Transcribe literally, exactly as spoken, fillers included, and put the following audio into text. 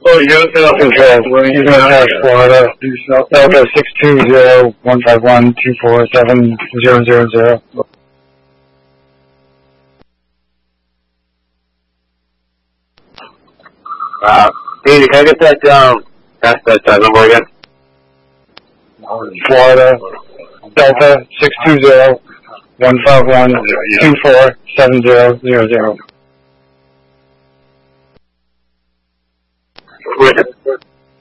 Oh, you got that Control, Eastern Pass, Florida, Delta six two zero one five one two four seven zero zero zero. Uh, Peter, can I get that, um, that's that uh, number again? Florida, Delta six two zero one five one two four seven zero zero zero. Wait.